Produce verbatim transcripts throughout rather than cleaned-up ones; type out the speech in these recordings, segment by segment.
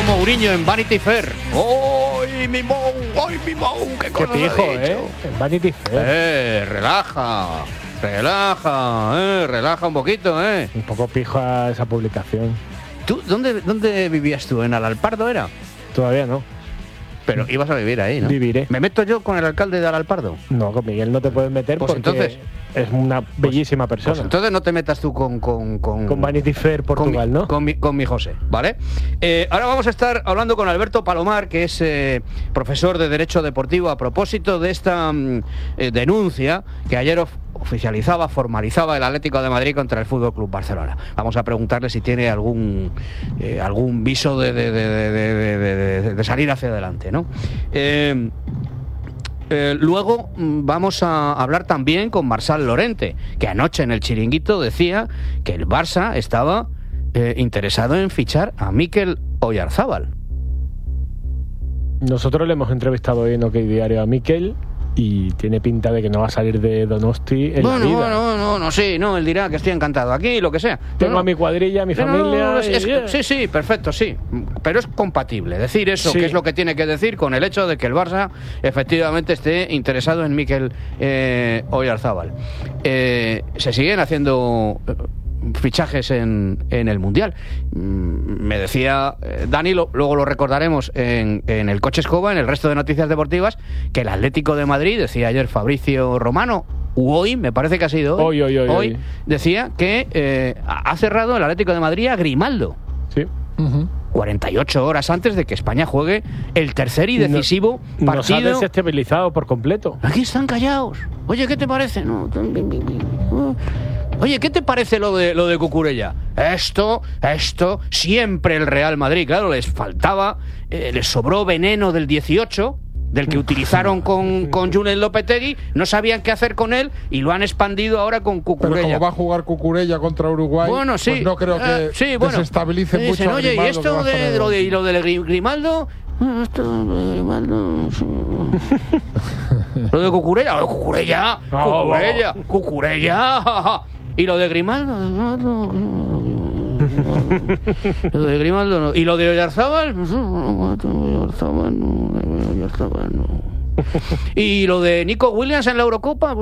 Mourinho en Vanity Fair. ¡Ay, mi Mou! ¡Ay, mi Mou! ¡Qué, qué pijo, eh! En Vanity Fair. Eh, relaja. Relaja, eh, relaja un poquito, eh. Un poco pija esa publicación. ¿Tú dónde, dónde vivías tú? ¿En Alalpardo era? Todavía no. Pero ibas a vivir ahí, ¿no? Viviré. ¿Me meto yo con el alcalde de Alalpardo? No, con Miguel no te puedes meter pues porque entonces, es una bellísima pues, persona. Pues entonces no te metas tú con... Con, con, con Vanity Fair Portugal, con mi, ¿no? Con mi, con mi José, ¿vale? Eh, ahora vamos a estar hablando con Alberto Palomar, que es eh, profesor de Derecho Deportivo, a propósito de esta mm, eh, denuncia que ayer of oficializaba, formalizaba el Atlético de Madrid contra el Fútbol Club Barcelona. Vamos a preguntarle si tiene algún eh, algún viso de, de, de, de, de, de, de, de salir hacia adelante, ¿no? Eh, eh, luego vamos a hablar también con Marçal Llorente, que anoche en el Chiringuito decía que el Barça estaba eh, interesado en fichar a Mikel Oyarzabal. Nosotros le hemos entrevistado hoy en OK Diario a Mikel y tiene pinta de que no va a salir de Donosti en bueno, la vida. Bueno, no, no, sí, no, él dirá que estoy encantado aquí, lo que sea. Tengo no, a mi cuadrilla, a mi familia... No, es, es, yeah. Sí, sí, perfecto, sí. Pero es compatible decir eso, sí. que es lo que tiene que decir, con el hecho de que el Barça efectivamente esté interesado en Mikel eh, Oyarzabal. Eh, se siguen haciendo... fichajes en, en el Mundial. Me decía eh, Dani, lo, luego lo recordaremos en, en el Coche Escoba, en el resto de noticias deportivas, que el Atlético de Madrid, decía ayer Fabricio Romano, u hoy, me parece que ha sido hoy, hoy, hoy, hoy, hoy hoy. decía que eh, ha cerrado el Atlético de Madrid a Grimaldo. Sí. Uh-huh. cuarenta y ocho horas antes de que España juegue el tercer y decisivo no, partido. Nos ha desestabilizado por completo. Aquí están callados. Oye, ¿qué te parece? No. Oye, ¿qué te parece lo de lo de Cucurella? Esto, esto, siempre el Real Madrid, claro, les faltaba, eh, les sobró veneno del dieciocho, del que utilizaron con, con Julen Lopetegui, no sabían qué hacer con él y lo han expandido ahora con Cucurella. Pero como va a jugar Cucurella contra Uruguay, bueno, sí, pues no creo que uh, sí, bueno, desestabilice mucho dicen, a oye, Grimaldo, ¿y esto de, de, lo de, y lo de Grimaldo? Esto de Grimaldo... lo de Cucurella, lo de Cucurella, Cucurella, Cucurella... Y lo de Grimaldo, lo de Grimaldo no. Y lo de Oyarzabal, y lo de Nico Williams en la Eurocopa,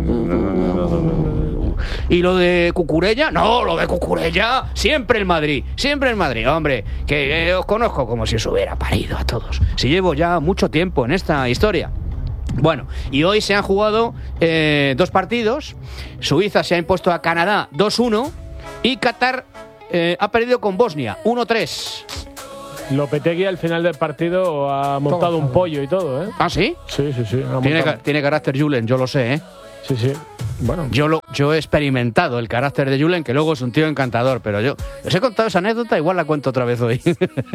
y lo de Cucurella, no, lo de Cucurella, siempre el Madrid, siempre el Madrid, hombre, que eh, os conozco como si os hubiera parido a todos. Si llevo ya mucho tiempo en esta historia. Bueno, y hoy se han jugado eh, dos partidos. Suiza se ha impuesto a Canadá dos uno y Qatar eh, ha perdido con Bosnia uno tres. Lopetegui al final del partido ha montado todo un pollo y todo, ¿eh? ¿Ah, sí? Sí, sí, sí. Tiene, tiene carácter Julen, yo lo sé, ¿eh? Sí, sí. Bueno. Yo, lo, yo he experimentado el carácter de Julen, que luego es un tío encantador, pero yo os he contado esa anécdota, igual la cuento otra vez hoy.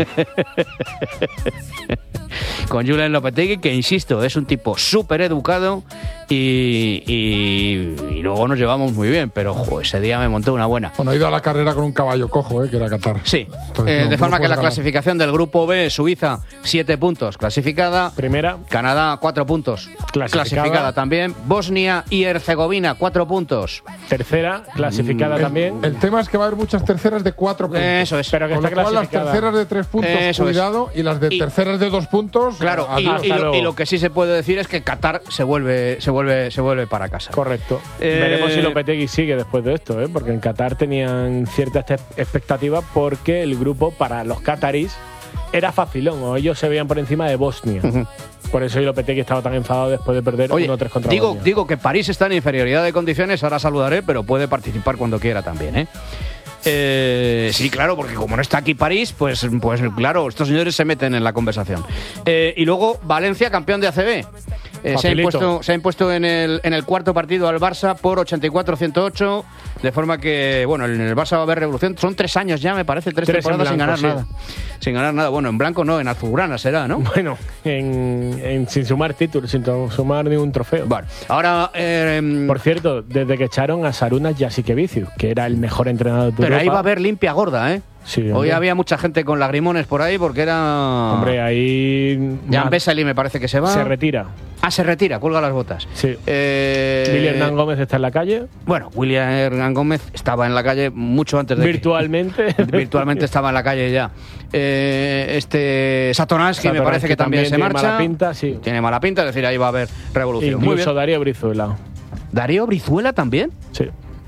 Con Julen Lopetegui, que insisto, es un tipo súper educado y, y, y luego nos llevamos muy bien, pero jo, ese día me monté una buena. Bueno, ha ido a la carrera con un caballo cojo, ¿eh? Que era Qatar. Sí, Entonces, eh, no, de forma no que la ganar. Clasificación del grupo B, Suiza, siete puntos, clasificada. Primera. Canadá, cuatro puntos, clasificada, clasificada también. Bosnia y Herzegovina, cuatro puntos. Tercera, clasificada el, también. El tema es que va a haber muchas terceras de cuatro puntos. Eso es. Pero que con está lo cual, las terceras de tres puntos, Eso cuidado, es. Y las de y, terceras de dos puntos. Claro, y, y, lo, y lo que sí se puede decir es que Qatar se vuelve, se vuelve, se vuelve para casa. Correcto. Eh, Veremos si Lopetegui sigue después de esto, ¿eh? Porque en Qatar tenían ciertas expectativas porque el grupo para los catarís era facilón, o ellos se veían por encima de Bosnia. Uh-huh. Por eso Lopetegui estaba tan enfadado después de perder uno tres contra digo, Bosnia. Digo que París está en inferioridad de condiciones, ahora saludaré, pero puede participar cuando quiera también, ¿eh? Eh, sí, claro, porque como no está aquí París, pues, pues claro, estos señores se meten en la conversación. Eh, y luego Valencia, campeón de A C B. Eh, se, ha impuesto, se ha impuesto en el, en el cuarto partido al Barça por ochenta y cuatro a ciento ocho, de forma que, bueno, en el Barça va a haber revolución. Son tres años ya, me parece, tres, tres temporadas blanco, sin ganar sí. nada. Sin ganar nada. Bueno, en blanco no, en azulgrana será, ¿no? Bueno, en, en, sin sumar títulos, sin sumar ningún trofeo. Bueno, ahora... Eh, Por cierto, desde que echaron a Sarunas Jasikevicius, que era el mejor entrenador de Pero Europa, ahí va a haber limpia gorda, ¿eh? Sí, hoy hombre. había mucha gente con lagrimones por ahí porque era... Hombre, ahí... Jan Vesely me parece que se va. Se retira. Ah, se retira, cuelga las botas. Sí. Eh, Willy Hernán Gómez está en la calle. Bueno, William Hernán Gómez estaba en la calle mucho antes de Virtualmente. Que, virtualmente estaba en la calle ya. Eh, este Satoransky me parece que también, también se tiene marcha. Mala pinta, sí. Tiene mala pinta, es decir, ahí va a haber revolución. Incluso Muy bien. Darío Brizuela. ¿Darío Brizuela también? Sí.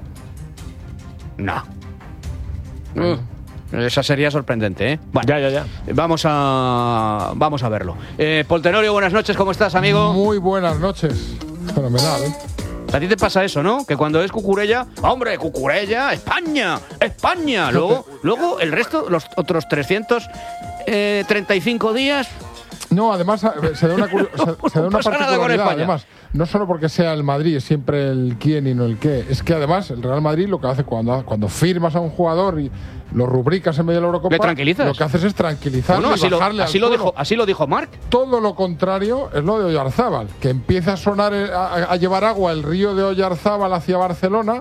No. Uh. Esa sería sorprendente, ¿eh? Bueno, ya, ya, ya. Vamos a, vamos a verlo. Eh, Pol Tenorio, buenas noches, ¿cómo estás, amigo? Muy buenas noches. Fenomenal, ¿eh? A ti te pasa eso, ¿no? Que cuando es Cucurella, ¡hombre, Cucurella, España, España! Luego, luego el resto, los otros trescientos treinta y cinco días… No, además se da una, no, se, se da una no particularidad, además, no solo porque sea el Madrid, es siempre el quién y no el qué, es que además el Real Madrid lo que hace cuando, cuando firmas a un jugador y lo rubricas en medio de la Eurocopa, ¿le tranquilizas? Lo que haces es tranquilizarle bueno, así y bajarle lo, así al lo tono. dijo, así lo dijo Marc. Todo lo contrario es lo de Oyarzábal, que empieza a sonar, a, a llevar agua el río de Oyarzábal hacia Barcelona.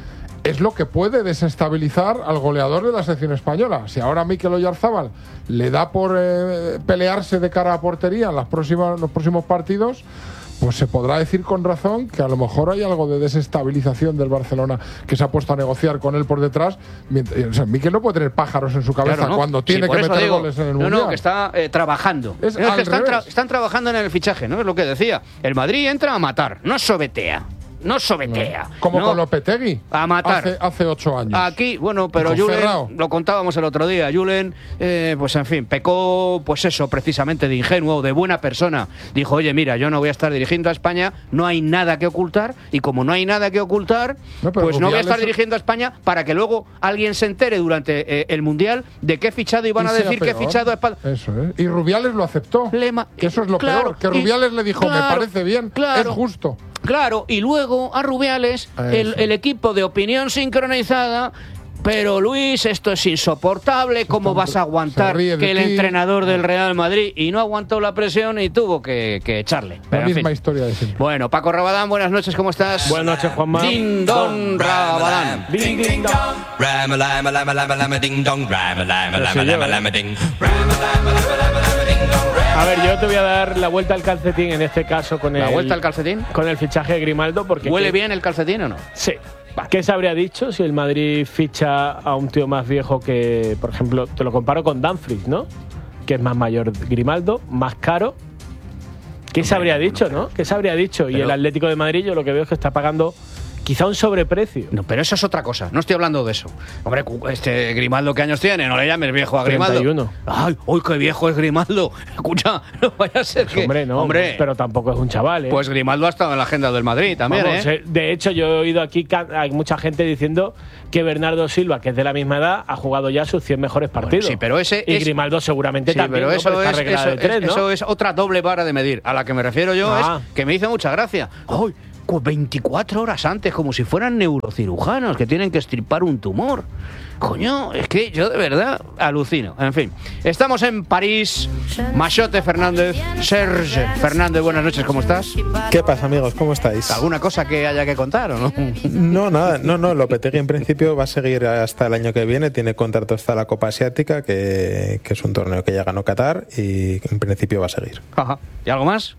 Es lo que puede desestabilizar al goleador de la selección española. Si ahora Mikel Oyarzábal le da por eh, pelearse de cara a portería en las próximas, los próximos partidos, pues se podrá decir con razón que a lo mejor hay algo de desestabilización del Barcelona, que se ha puesto a negociar con él por detrás. O sea, Mikel no puede tener pájaros en su cabeza claro, ¿no? cuando tiene sí, que meter digo, goles en el no, Mundial. No, que está eh, trabajando. Es no, es al que están, revés. tra están trabajando en el fichaje, ¿no? Es lo que decía. El Madrid entra a matar, no sobetea. No sobetea. No. Como no, con Lopetegui. A matar. Hace, hace ocho años. Aquí, bueno, pero con Julen, Ferrao. lo contábamos el otro día, Julen, eh, pues en fin, pecó, pues eso, precisamente de ingenuo, de buena persona. Dijo, oye, mira, yo no voy a estar dirigiendo a España, no hay nada que ocultar, y como no hay nada que ocultar, no, pues Rubiales... no voy a estar dirigiendo a España para que luego alguien se entere durante eh, el Mundial de qué he fichado y van y a decir que he fichado a España. Eso es. Y Rubiales lo aceptó. Lema, que eso es lo claro, peor. Que Rubiales y, le dijo, claro, me parece bien, claro, es justo. Claro, y luego a Rubiales, el, el equipo de opinión sincronizada. Pero Luis, esto es insoportable. ¿Cómo Está, vas a aguantar que el ti. entrenador del Real Madrid y no aguantó la presión y tuvo que, que echarle? La Pero, misma en fin. historia de siempre. Bueno, Paco Rabadán, buenas noches, ¿cómo estás? Buenas noches, Juanma. Ding Don Rabadán. Ding, ding, dong. Rama lama lama lama lama ding dong. Rama lama lama lama lama ding. Rama lama lama lama ding dong. A ver, yo te voy a dar la vuelta al calcetín en este caso con el ¿La vuelta al calcetín? con el fichaje de Grimaldo, porque ¿Huele que, bien el calcetín o no? Sí. ¿Qué se habría dicho si el Madrid ficha a un tío más viejo que, por ejemplo, te lo comparo con Dumfries, ¿no? Que es más mayor Grimaldo, más caro. ¿Qué se habría dicho, no? ¿Qué se habría dicho? Y el Atlético de Madrid, yo lo que veo es que está pagando quizá un sobreprecio. No, pero eso es otra cosa. No estoy hablando de eso. Hombre, este Grimaldo, ¿qué años tiene? No le llames viejo a Grimaldo. treinta y uno. Ay, uy, qué viejo es Grimaldo. Escucha, no vaya a ser que… Hombre, no, hombre, pero tampoco es un chaval, ¿eh? pues Grimaldo ha estado en la agenda del Madrid también, Vamos, ¿eh? De hecho, yo he oído aquí, hay mucha gente diciendo que Bernardo Silva, que es de la misma edad, ha jugado ya sus cien mejores partidos. Bueno, sí, pero ese y es… Grimaldo seguramente Sí, también, pero ¿no? eso, Porque es, está arreglada eso, de tres, es, ¿no? eso es otra doble vara de medir. A la que me refiero yo Ah. es que me hizo mucha gracia. ¡Ay! veinticuatro horas antes, como si fueran neurocirujanos que tienen que extirpar un tumor. Coño, es que yo de verdad alucino. En fin, estamos en París. Machote Fernández, Serge Fernández, buenas noches, ¿cómo estás? ¿Qué pasa, amigos? ¿Cómo estáis? ¿Alguna cosa que haya que contar o no? No, nada, no, no, Lopetegui en principio va a seguir hasta el año que viene, tiene contrato hasta la Copa Asiática, que, que es un torneo que ya ganó Qatar, y en principio va a seguir. Ajá. ¿Y algo más?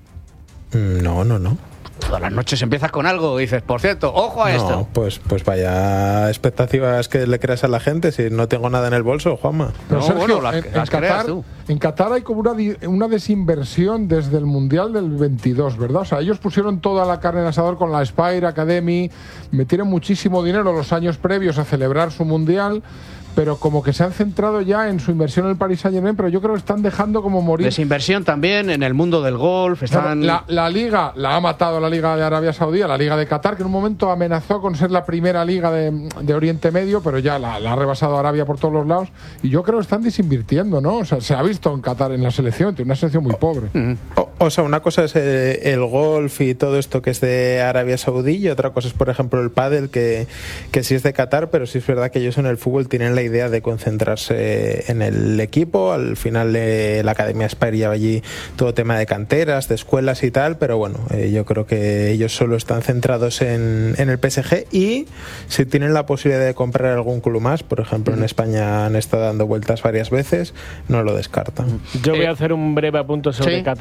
No, no, no. Todas las noches empiezas con algo y dices, por cierto, ojo a No, esto. pues, pues vaya expectativas que le creas a la gente si no tengo nada en el bolso, Juanma. Pero No, Sergio, bueno, las- en, las en creas Qatar, tú. en Qatar hay como una, di- una desinversión desde el Mundial del veintidós, ¿verdad? O sea, ellos pusieron toda la carne en el asador con la Spire Academy, metieron muchísimo dinero los años previos a celebrar su Mundial, pero como que se han centrado ya en su inversión en el Paris Saint-Germain, pero yo creo que están dejando como morir. Desinversión también en el mundo del golf. Están… La, la liga la ha matado la liga de Arabia Saudí, la liga de Qatar, que en un momento amenazó con ser la primera liga de, de Oriente Medio, pero ya la, la ha rebasado Arabia por todos los lados. Y yo creo que están desinvirtiendo, ¿no? O sea, se ha visto en Qatar en la selección, tiene una selección muy pobre. O, o sea, una cosa es el, el golf y todo esto que es de Arabia Saudí, y otra cosa es, por ejemplo, el pádel, que, que sí es de Qatar, pero sí es verdad que ellos en el fútbol tienen la idea de concentrarse en el equipo. Al final eh, la Academia Spire lleva allí todo tema de canteras, de escuelas y tal, pero bueno, eh, yo creo que ellos solo están centrados en, en el P S G, y si tienen la posibilidad de comprar algún club más, por ejemplo en España han estado dando vueltas varias veces, no lo descartan. Yo voy Eh, a hacer un breve apunto sobre sí, Qatar, como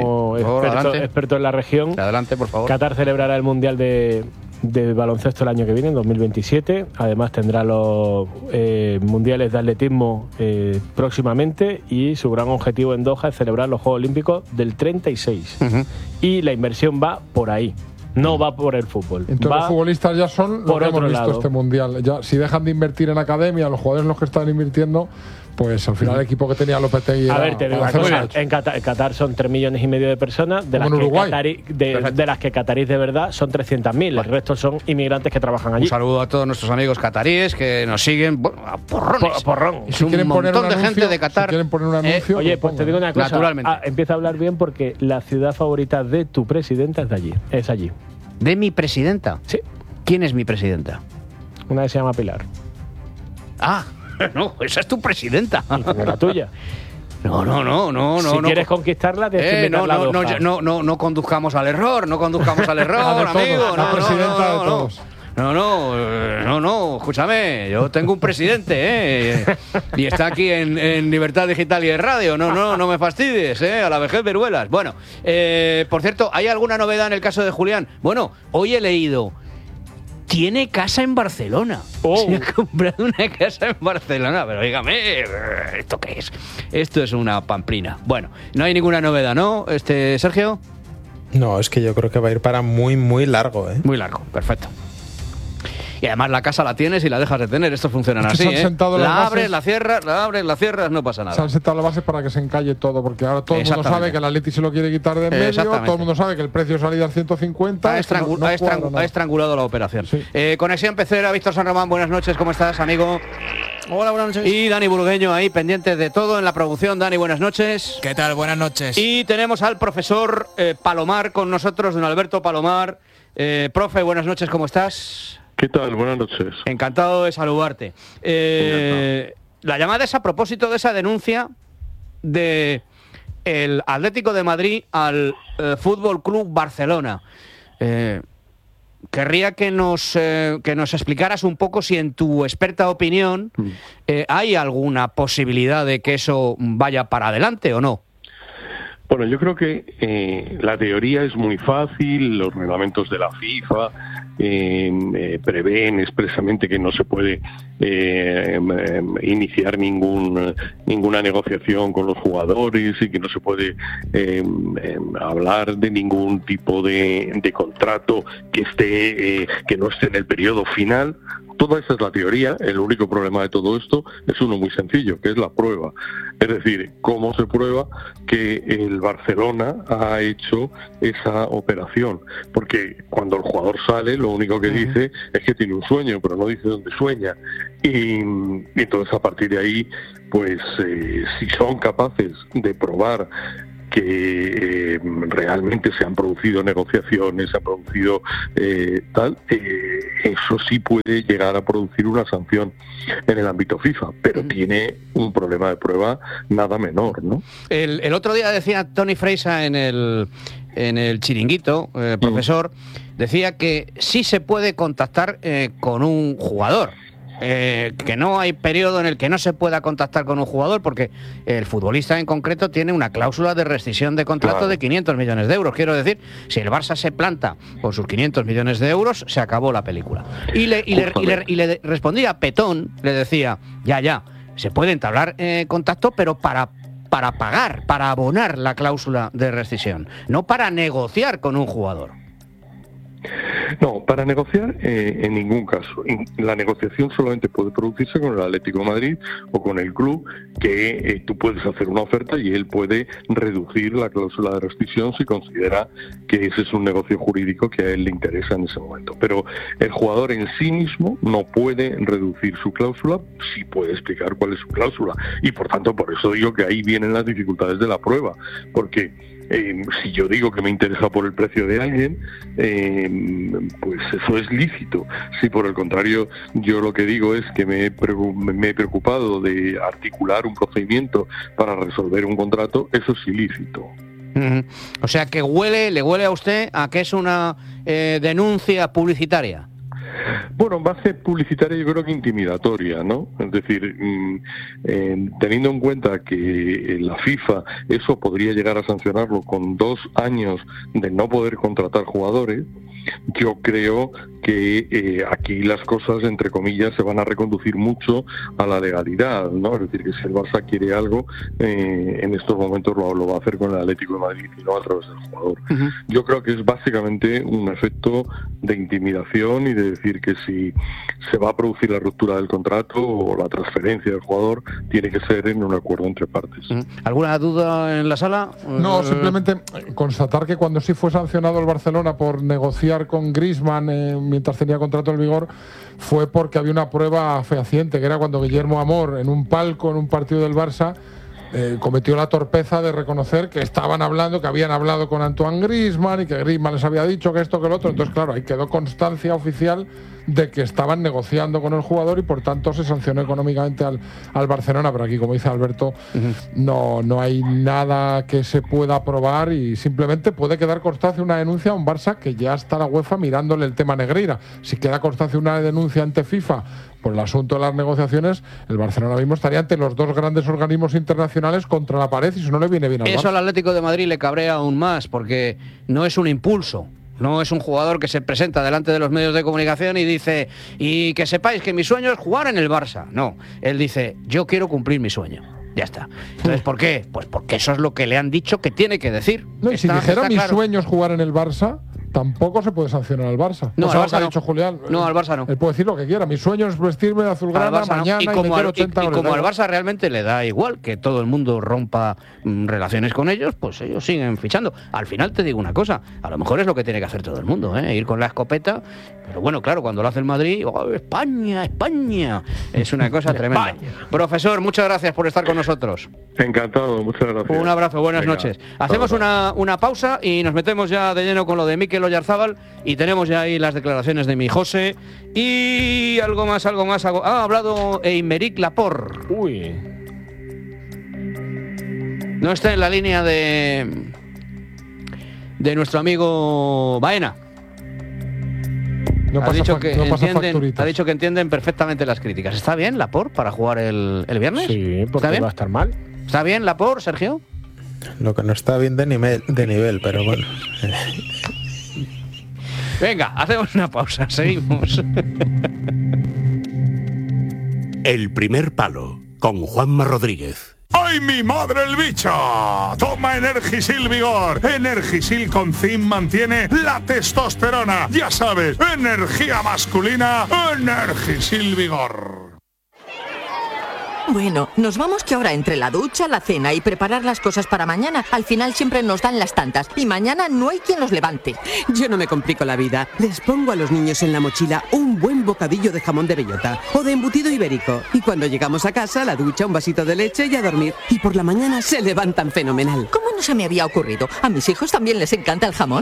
como por favor, experto, adelante. experto en la región. Adelante, por favor. Qatar celebrará el Mundial de, de baloncesto el año que viene, en dos mil veintisiete. Además tendrá los eh, Mundiales de atletismo eh, próximamente, y su gran objetivo en Doha es celebrar los Juegos Olímpicos del treinta y seis. Uh-huh. Y la inversión va por ahí. No va por el fútbol. Entonces va los futbolistas ya son lo por que hemos otro visto lado. este mundial. Ya, si dejan de invertir en academia, los jugadores los que están invirtiendo, pues al final el equipo que tenía Lopetegui. A ver, te digo una cosa. En Qatar, en Qatar son tres millones y medio de personas, de las, que Qatarí, de, de las que catarís de verdad son trescientas mil. Vale. El resto son inmigrantes que trabajan allí. Un saludo a todos nuestros amigos cataríes que nos siguen. Bueno, a porrones. Por, porrón. Y si un quieren montón poner un de anuncio, gente de Qatar. Si quieren poner un anuncio, eh, oye, pues te digo una cosa. Naturalmente. Ah, empieza a hablar bien porque la ciudad favorita de tu presidenta es de allí. Es allí. ¿De mi presidenta? Sí. ¿Quién es mi presidenta? Una que se llama Pilar. Ah, no, esa es tu presidenta. Y también la tuya. No, no, no, no, si no. Si quieres no, conquistarla, tienes eh, que no, invitarla no, a no, Doha. no, no, no conduzcamos al error, no conduzcamos al error, amigo. La no, presidenta no, no, de no, todos. No, no, eh, no, no, escúchame, yo tengo un presidente, ¿eh? Y está aquí en, en Libertad Digital y en Radio, no, no, no me fastidies, ¿eh? A la vejez veruelas. Bueno, eh, por cierto, ¿hay alguna novedad en el caso de Julián? Bueno, hoy he leído, tiene casa en Barcelona. Oh. Se ha comprado una casa en Barcelona, pero dígame, ¿esto qué es? Esto es una pamplina. Bueno, no hay ninguna novedad, ¿no, este Sergio? No, es que yo creo que va a ir para muy, muy largo, ¿eh? Muy largo, perfecto. Y además la casa la tienes y la dejas de tener. Estos funcionan es que así, se han ¿eh? sentado La las abres, bases. la cierras, la abres, la cierras, no pasa nada. Se han sentado las bases para que se encalle todo, porque ahora todo el mundo sabe que el Atleti se lo quiere quitar de en medio, todo el mundo sabe que el precio de salida es ciento cincuenta. Ha, es que estrangu no, no ha, estrangu cuadra nada. ha estrangulado la operación. Sí. Eh, Conexión Pecera, Víctor San Román, buenas noches, ¿cómo estás, amigo? Hola, buenas noches. Y Dani Burgueño ahí, pendiente de todo en la producción. Dani, buenas noches. ¿Qué tal? Buenas noches. Y tenemos al profesor eh, Palomar con nosotros, don Alberto Palomar. Eh, profe, buenas noches, ¿cómo estás? ¿Qué tal? Buenas noches. Encantado de saludarte. Eh, la llamada es a propósito de esa denuncia de el Atlético de Madrid al eh, Fútbol Club Barcelona. Eh, querría que nos eh, que nos explicaras un poco si en tu experta opinión eh, hay alguna posibilidad de que eso vaya para adelante o no. Bueno, yo creo que eh, la teoría es muy fácil, los reglamentos de la FIFA eh, eh, prevén expresamente que no se puede eh, eh, iniciar ningún, ninguna negociación con los jugadores y que no se puede eh, eh, hablar de ningún tipo de, de contrato que esté eh, que no esté en el periodo final. Toda esa es la teoría. El único problema de todo esto es uno muy sencillo, que es la prueba. Es decir, cómo se prueba que el Barcelona ha hecho esa operación. Porque cuando el jugador sale, lo único que dice es que tiene un sueño, pero no dice dónde sueña. Y, y entonces a partir de ahí, pues eh, si son capaces de probar que eh, realmente se han producido negociaciones, se han producido eh, tal, eh, eso sí puede llegar a producir una sanción en el ámbito FIFA, pero tiene un problema de prueba nada menor, ¿no? El, el otro día decía Tony Freisa en el, en el chiringuito, eh, profesor, mm. decía que sí se puede contactar eh, con un jugador. Eh, que no hay periodo en el que no se pueda contactar con un jugador porque el futbolista en concreto tiene una cláusula de rescisión de contrato claro. de quinientos millones de euros. Quiero decir, si el Barça se planta con sus quinientos millones de euros, se acabó la película. Y le, y le, y le, y le respondía Petón, le decía, ya, ya, se puede entablar eh, contacto, pero para... para pagar, para abonar la cláusula de rescisión, no para negociar con un jugador. No, para negociar eh, en ningún caso. La negociación solamente puede producirse con el Atlético de Madrid o con el club, que eh, tú puedes hacer una oferta y él puede reducir la cláusula de rescisión si considera que ese es un negocio jurídico que a él le interesa en ese momento. Pero el jugador en sí mismo no puede reducir su cláusula, sí puede explicar cuál es su cláusula. Y por tanto, por eso digo que ahí vienen las dificultades de la prueba, porque Eh, si yo digo que me interesa por el precio de alguien, eh, pues eso es lícito. Si por el contrario yo lo que digo es que me he, me he preocupado de articular un procedimiento para resolver un contrato, eso es ilícito. Uh-huh. O sea que huele, le huele a usted a que es una eh, denuncia publicitaria. Bueno, base publicitaria yo creo que intimidatoria, ¿no? Es decir, mmm, eh, teniendo en cuenta que la FIFA eso podría llegar a sancionarlo con dos años de no poder contratar jugadores, yo creo que eh, aquí las cosas, entre comillas, se van a reconducir mucho a la legalidad, ¿no? Es decir, que si el Barça quiere algo, eh, en estos momentos lo, lo va a hacer con el Atlético de Madrid y no a través del jugador. Uh-huh. Yo creo que es básicamente un efecto de intimidación y de decir que si se va a producir la ruptura del contrato o la transferencia del jugador, tiene que ser en un acuerdo entre partes. Uh-huh. ¿Alguna duda en la sala? No, simplemente constatar que cuando sí fue sancionado el Barcelona por negociar con Griezmann eh, mientras tenía contrato en vigor, fue porque había una prueba fehaciente, que era cuando Guillermo Amor, en un palco, en un partido del Barça, eh, cometió la torpeza de reconocer que estaban hablando, que habían hablado con Antoine Griezmann y que Griezmann les había dicho que esto, que lo otro. Entonces, claro, ahí quedó constancia oficial de que estaban negociando con el jugador y por tanto se sancionó económicamente al, al Barcelona. Pero aquí, como dice Alberto, uh-huh. no, no hay nada que se pueda probar y simplemente puede quedar constancia una denuncia a un Barça que ya está la UEFA mirándole el tema Negreira. Si queda constancia una denuncia ante FIFA por el asunto de las negociaciones, el Barcelona mismo estaría ante los dos grandes organismos internacionales contra la pared y si no le viene bien al Barça. Eso al Atlético de Madrid le cabrea aún más porque no es un impulso. No es un jugador que se presenta delante de los medios de comunicación y dice, y que sepáis que mi sueño es jugar en el Barça. No, él dice, yo quiero cumplir mi sueño. Ya está. Entonces, ¿por qué? Pues porque eso es lo que le han dicho que tiene que decir. No, y si está, dijera está mi claro. sueño es jugar en el Barça, tampoco se puede sancionar al Barça. No, o al sea, Barça lo que ha no. dicho Julián. No, al Barça no. Él puede decir lo que quiera. Mi sueño es vestirme de azulgrana mañana no. y, y, como meter al, ochenta y, y como al euros. Barça realmente le da igual que todo el mundo rompa mm, relaciones con ellos, pues ellos siguen fichando. Al final te digo una cosa, a lo mejor es lo que tiene que hacer todo el mundo, ¿eh? Ir con la escopeta, pero bueno, claro, cuando lo hace el Madrid, oh, España, España, es una cosa tremenda. Profesor, muchas gracias por estar con nosotros. Encantado, muchas gracias. Un abrazo, buenas Venga, noches. Hacemos una, una pausa y nos metemos ya de lleno con lo de Mikel Oyarzábal y tenemos ya ahí las declaraciones de mi José y algo más, algo más. Algo, ha hablado Aymeric Laporte. Uy. No está en la línea de de nuestro amigo Baena. No ha, pasa dicho fac- que no pasa entienden, facturitas. ha dicho que entienden perfectamente las críticas. ¿Está bien Laporte para jugar el, el viernes? Sí, porque ¿Está bien? va a estar mal. ¿Está bien Laporte, Sergio? Lo que no está bien de nivel, de nivel pero bueno. Venga, hacemos una pausa, seguimos. El primer palo, con Juanma Rodríguez. ¡Ay, mi madre el bicho! Toma Energisil Vigor. Energisil con zinc mantiene la testosterona. Ya sabes, energía masculina, Energisil Vigor. Bueno, nos vamos que ahora entre la ducha, la cena y preparar las cosas para mañana, al final siempre nos dan las tantas y mañana no hay quien los levante. Yo no me complico la vida. Les pongo a los niños en la mochila un buen bocadillo de jamón de bellota o de embutido ibérico. Y cuando llegamos a casa, la ducha, un vasito de leche y a dormir. Y por la mañana se levantan fenomenal. ¿Cómo no se me había ocurrido? ¿A mis hijos también les encanta el jamón?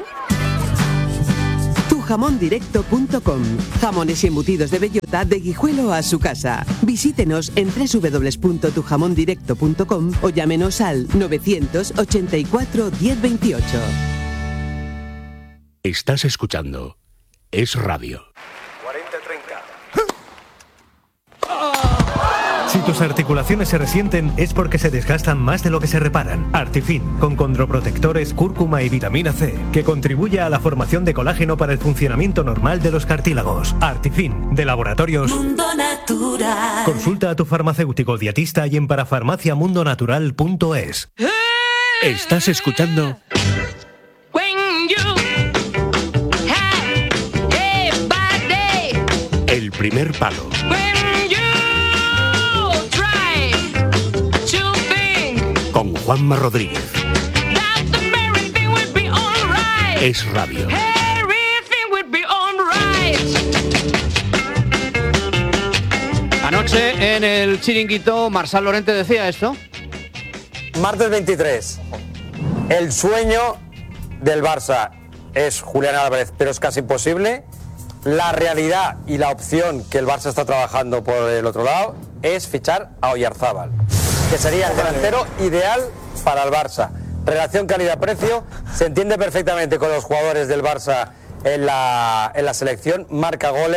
tu jamón directo punto com. Jamones y embutidos de bellota de Guijuelo a su casa. Visítenos en doble u doble u doble u punto tu jamón directo punto com o llámenos al novecientos ochenta y cuatro diez veintiocho. Estás escuchando Es Radio. cuarenta treinta. Si tus articulaciones se resienten es porque se desgastan más de lo que se reparan. Artifin, con condroprotectores, cúrcuma y vitamina C, que contribuye a la formación de colágeno para el funcionamiento normal de los cartílagos. Artifin, de Laboratorios Mundo Natural. Consulta a tu farmacéutico dietista y en parafarmacia mundo natural punto es. Estás escuchando El primer palo. Con Juanma Rodríguez. Es Radio. Anoche en el Chiringuito, Marsal Lorente decía esto. Martes veintitrés. El sueño del Barça es Julián Álvarez, pero es casi imposible. La realidad y la opción que el Barça está trabajando por el otro lado es fichar a Oyarzábal, que sería el delantero ideal para el Barça. Relación calidad-precio, se entiende perfectamente con los jugadores del Barça en la, en la selección, marca goles,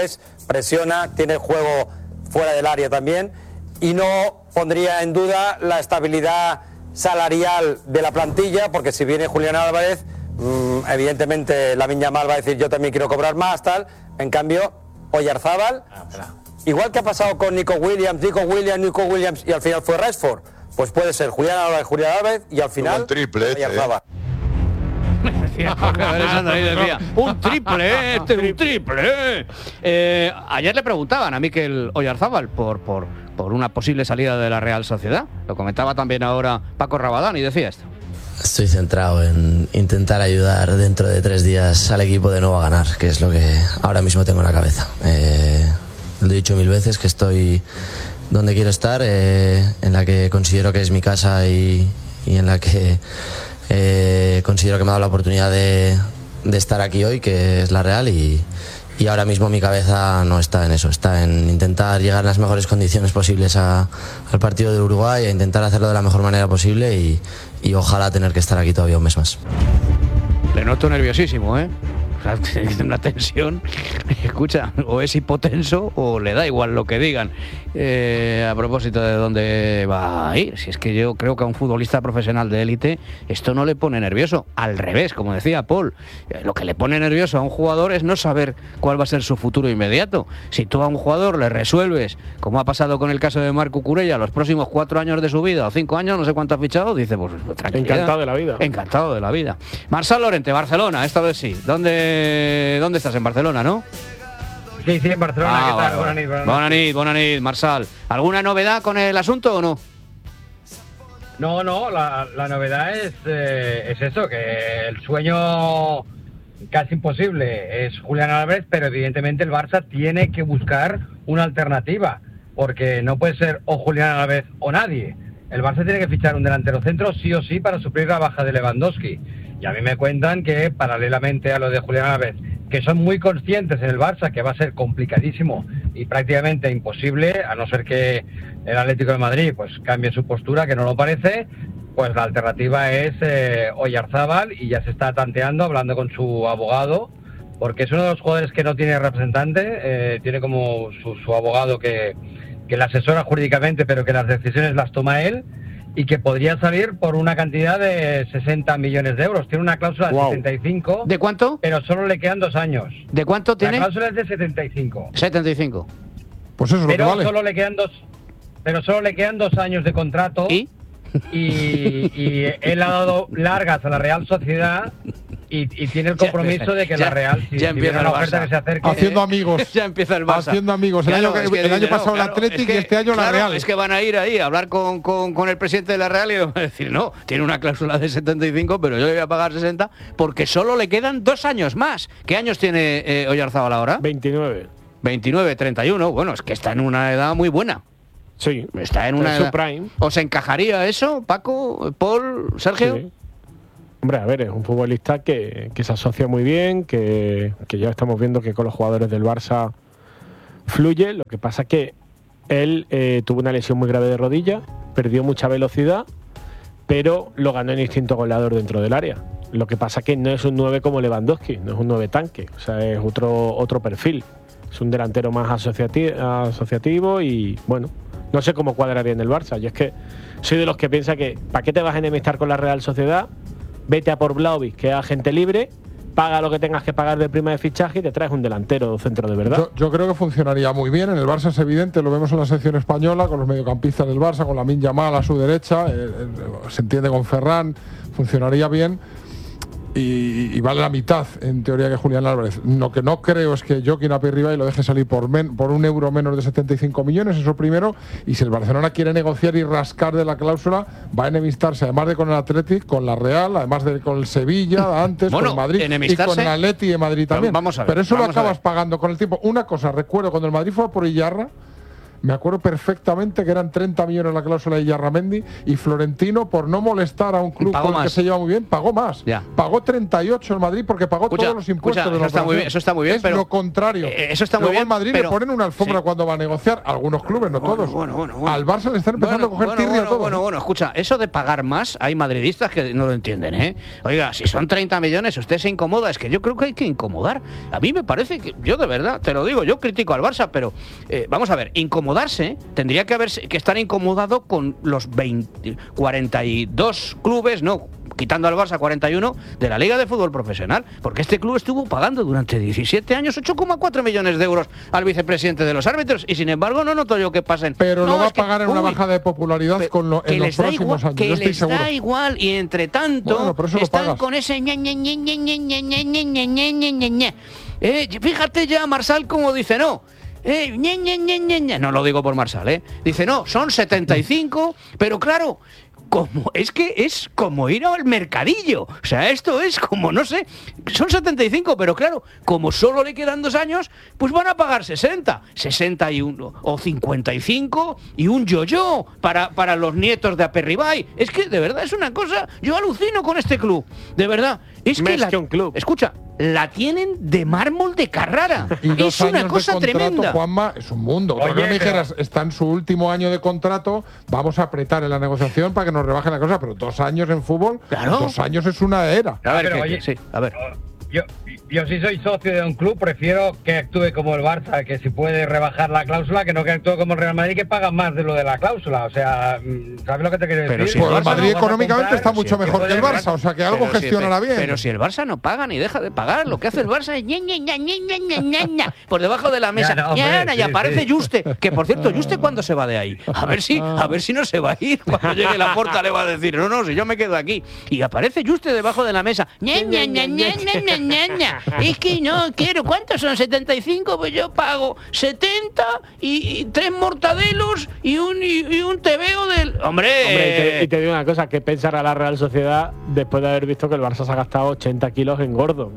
presiona, tiene el juego fuera del área también, y no pondría en duda la estabilidad salarial de la plantilla, porque si viene Julián Álvarez, mmm, evidentemente Lamine Yamal va a decir yo también quiero cobrar más, tal. En cambio, Oyarzábal, ah, igual que ha pasado con Nico Williams, Nico Williams, Nico Williams y al final fue Rashford, pues puede ser Julián Álvarez, Julián Álvarez y al final un triplete, Oyarzábal. Decía, decía, un triple, eh, este un triple. Eh, ayer le preguntaban a Mikel Oyarzábal por, por, por una posible salida de la Real Sociedad. Lo comentaba también ahora Paco Rabadán y decía esto. Estoy centrado en intentar ayudar dentro de tres días al equipo de nuevo a ganar, que es lo que ahora mismo tengo en la cabeza. Eh, lo he dicho mil veces que estoy donde quiero estar, eh, en la que considero que es mi casa y, y en la que eh, considero que me ha dado la oportunidad de, de estar aquí hoy, que es la Real, y, y ahora mismo mi cabeza no está en eso, está en intentar llegar en las mejores condiciones posibles a, al partido de Uruguay, a intentar hacerlo de la mejor manera posible y, y ojalá tener que estar aquí todavía un mes más. Le noto nerviosísimo, ¿eh? Una tensión, escucha, o es hipotenso o le da igual lo que digan. Eh, a propósito de dónde va a ir, si es que yo creo que a un futbolista profesional de élite esto no le pone nervioso, al revés, como decía Paul, eh, lo que le pone nervioso a un jugador es no saber cuál va a ser su futuro inmediato. Si tú a un jugador le resuelves, como ha pasado con el caso de Marc Cucurella, los próximos cuatro años de su vida o cinco años, no sé cuánto ha fichado, dice, pues tranquilidad. Encantado de la vida. Encantado de la vida. Marçal Llorente, Barcelona, esta vez sí. ¿Dónde, dónde estás? En Barcelona, ¿no? Sí, sí, en Barcelona. Ah, ¿Qué tal? vale, Buenas vale. noches. Buenas noches, buenas noches, Marçal. ¿Alguna novedad con el asunto o no? No, no, la, la novedad es, eh, es eso, que el sueño casi imposible es Julián Álvarez, pero evidentemente el Barça tiene que buscar una alternativa, porque no puede ser o Julián Álvarez o nadie. El Barça tiene que fichar un delantero centro sí o sí para suplir la baja de Lewandowski. Y a mí me cuentan que, paralelamente a lo de Julián Álvarez, que son muy conscientes en el Barça que va a ser complicadísimo y prácticamente imposible, a no ser que el Atlético de Madrid pues cambie su postura, que no lo parece, pues la alternativa es eh, Oyarzábal, y ya se está tanteando, hablando con su abogado, porque es uno de los jugadores que no tiene representante, eh, tiene como su, su abogado que, que le asesora jurídicamente, pero que las decisiones las toma él, y que podría salir por una cantidad de sesenta millones de euros. Tiene una cláusula Wow. de setenta y cinco. ¿De cuánto? Pero solo le quedan dos años. ¿De cuánto tiene? La cláusula es de setenta y cinco. setenta y cinco. Pues eso es lo Pero que vale. solo le quedan dos, pero solo le quedan dos años de contrato. ¿Y? Y, y él ha dado largas a la Real Sociedad y, y tiene el compromiso de que ya- la Real, si, ya si empieza viene el una oferta Barça. que se acerque, Haciendo amigos. Ya empieza el Barça. Haciendo amigos. El Claro, año, que- es que el año dice, pasado no, el claro, Athletic es que- y este año la claro, Real. Es que van a ir ahí a hablar con, con, con el presidente de la Real y van a decir, no, tiene una cláusula de setenta y cinco, pero yo le voy a pagar sesenta porque solo le quedan dos años más. ¿Qué años tiene eh, Oyarzábal ahora? veintinueve. veintinueve, treinta y uno. Bueno, es que está en una edad muy buena. Sí. Está en una Es su edad- prime. ¿Os encajaría eso, Paco, Paul, Sergio? Sí. Hombre, a ver, es un futbolista que, que se asocia muy bien, que, que ya estamos viendo que con los jugadores del Barça fluye. Lo que pasa es que él eh, tuvo una lesión muy grave de rodilla, perdió mucha velocidad, pero lo ganó en instinto goleador dentro del área. Lo que pasa es que no es un nueve como Lewandowski, no es un nueve tanque, o sea, es otro, otro perfil. Es un delantero más asociati- asociativo y, bueno, no sé cómo cuadraría en el Barça. Yo es que soy de los que piensa que ¿para qué te vas a enemistar con la Real Sociedad? Vete a por Vlahovic, que es agente libre, paga lo que tengas que pagar de prima de fichaje y te traes un delantero centro de verdad. Yo, yo creo que funcionaría muy bien. En el Barça es evidente, lo vemos en la sección española, con los mediocampistas del Barça, con Lamine Yamal a su derecha, eh, eh, se entiende con Ferran, funcionaría bien. Y, y vale la mitad, en teoría, que Julián Álvarez. Lo que no creo es que Joaquín Aperriba y lo deje salir por, men, por un euro menos de setenta y cinco millones, eso primero. Y si el Barcelona quiere negociar y rascar de la cláusula, va a enemistarse, además de con el Athletic, con la Real, además de con el Sevilla, antes Bueno, con el Madrid y enemistarse- con el Atleti de Madrid también. Vamos a ver, Pero eso lo vamos a acabas ver. pagando con el tiempo. Una cosa, recuerdo cuando el Madrid fue a por Iyarra, me acuerdo perfectamente que eran treinta millones la cláusula de Yarramendi y Florentino, por no molestar a un club Pagó con el más. que se lleva muy bien, pagó más. Ya. Pagó treinta y ocho el Madrid porque pagó Escucha, todos los impuestos escucha, de la eso está muy bien, operación. eso está muy bien, Es pero- lo contrario. Eh, eso está muy Luego bien, en Madrid pero- le ponen una alfombra sí. cuando va a negociar. Algunos clubes, no todos. bueno, bueno, bueno. Al Barça le están empezando Bueno, a coger bueno, tirria bueno, a todos. bueno, bueno, escucha, eso de pagar más, hay madridistas que no lo entienden, ¿eh? Oiga, si son treinta millones, usted se incomoda, es que yo creo que hay que incomodar. A mí me parece que, yo de verdad, te lo digo, yo critico al Barça, pero eh, vamos a ver, incomodarse, tendría que haber que estar incomodado con los veinte, cuarenta y dos clubes, no, quitando al Barça cuarenta y uno, de la Liga de Fútbol Profesional, porque este club estuvo pagando durante diecisiete años ocho coma cuatro millones de euros al vicepresidente de los árbitros y sin embargo no noto yo que pasen. Pero No, lo va es a que- pagar en una uy, bajada de popularidad pe- con lo, que en los les da próximos igual, años. que Yo estoy les seguro. da igual y entre tanto Bueno, pero eso lo están pagas. con ese ña, ña, ña, ña, ña, ña, ña, ña, ña, ña, ña, ña, ña. Eh, fíjate ya Marsal como dice no. Eh, ña, ña, ña, ña, ña. No lo digo por Marsal, ¿eh? Dice no, son setenta y cinco, pero claro, como es que es como ir al mercadillo. O sea, esto es como, no sé, son setenta y cinco, pero claro, como solo le quedan dos años, pues van a pagar sesenta, sesenta y uno o cincuenta y cinco y un yo-yo para, para los nietos de Aperribay. Es que de verdad es una cosa, yo alucino con este club, de verdad. Es que, Más la, que un club. Escucha, la tienen de mármol de Carrara. Y dos Es una años cosa de contrato, tremenda. Juanma, es un mundo. Otra Oye, cosa me pero- dijeras, está en su último año de contrato, vamos a apretar en la negociación para que nos rebajen la cosa, pero dos años en fútbol, Claro. dos años es una era. A ver, Pero, ¿qué- oye, qué? sí, a ver. Yo, yo si soy socio de un club, prefiero que actúe como el Barça, que si puede rebajar la cláusula, que no que actúe como el Real Madrid, que paga más de lo de la cláusula. O sea, mm, ¿sabes lo que te quiero decir? Pero si Pues el el Barça Madrid no vas a económicamente comprar, está mucho sí, mejor que el puede Barça, o sea que algo Pero si- gestionará bien. Pero si el Barça no paga ni deja de pagar, lo que hace el Barça es ña, ña, ña, ña, ña, ña, ña, ña, por debajo de la mesa. Ya, no, hombre, ña, ña, y sí, aparece sí. Juste, que por cierto, Juste cuándo se va de ahí. A ver si, a ver si no se va a ir. Cuando llegue la porta le va a decir, no, no, si yo me quedo aquí. Y aparece Juste debajo de la mesa. Ña, ña, ña, ña, ña, ña, ña, ña. Es que no quiero, ¿cuántos son? setenta y cinco, pues yo pago setenta y, y tres mortadelos y un y, y un tebeo del. ¡Hombre! Hombre, y te, y te digo una cosa, ¿qué pensará la Real Sociedad después de haber visto que el Barça se ha gastado ochenta kilos en Gordon?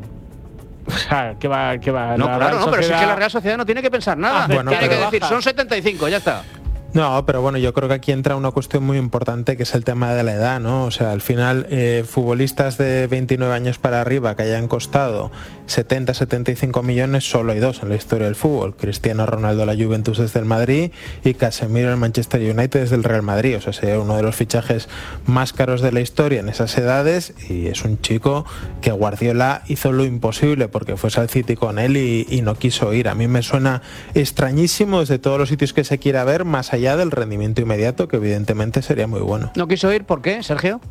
O sea, ¿qué va, qué va? No, la claro, Real no, pero si es que Sociedad- la Real Sociedad no tiene que pensar nada. Bueno, tiene que pero decir, baja. son setenta y cinco, ya está. No, pero bueno, yo creo que aquí entra una cuestión muy importante que es el tema de la edad, ¿no? O sea, al final, eh, futbolistas de veintinueve años para arriba que hayan costado setenta, setenta y cinco millones, solo hay dos en la historia del fútbol. Cristiano Ronaldo la Juventus desde el Madrid y Casemiro el Manchester United desde el Real Madrid. O sea, sería uno de los fichajes más caros de la historia en esas edades y es un chico que Guardiola hizo lo imposible porque fuese al City con él y, y no quiso ir. A mí me suena extrañísimo desde todos los sitios que se quiera ver, más allá del rendimiento inmediato, que evidentemente sería muy bueno. ¿No quiso ir? ¿Por qué, Sergio?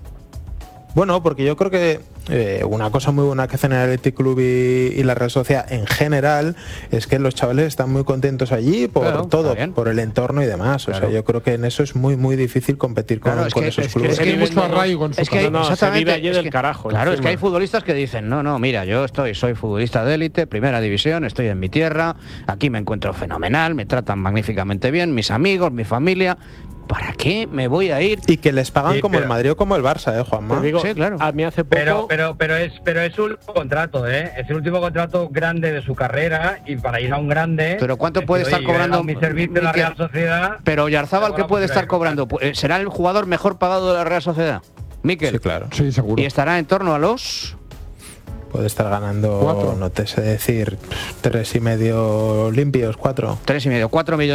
Bueno, porque yo creo que eh, una cosa muy buena que hacen el Athletic Club y, y la Real Sociedad en general es que los chavales están muy contentos allí por Claro, todo, está bien. por el entorno y demás. Claro. O sea, yo creo que en eso es muy muy difícil competir con, Claro, es con que- esos es que- clubes. es que hay mucho mucho- arraigo en su es que hay- casa. No, se exactamente, vive allí es del que- carajo, Claro, es encima. que hay futbolistas que dicen, no, no, mira, yo estoy, soy futbolista de élite, primera división, estoy en mi tierra, aquí me encuentro fenomenal, me tratan magníficamente bien, mis amigos, mi familia. ¿Para qué me voy a ir? Y que les pagan Sí, como pero- el Madrid o como el Barça, ¿eh, Juanma? Te digo, Sí, claro. a mí hace poco... Pero, pero, pero es, pero es un contrato, ¿eh? Es el último contrato grande de su carrera y para ir a un grande. Pero ¿cuánto es puede que, estar oye, yo he cobrando dado mi servicio en la Miquel? Real Sociedad? Pero Oyarzabal, Pero ¿qué vamos, puede estar pero- cobrando? Pues, ¿será el jugador mejor pagado de la Real Sociedad? Miquel. Sí, claro. Sí, seguro. Y estará en torno a los... Puede estar ganando, Cuatro. no te sé decir, tres y medio limpios, cuatro. Tres y medio, cuatro millones.